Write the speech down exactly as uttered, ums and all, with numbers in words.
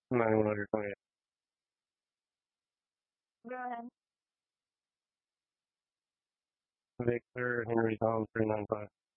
ninety-one hundred twenty-eight. Victor Henry Tom three nine five.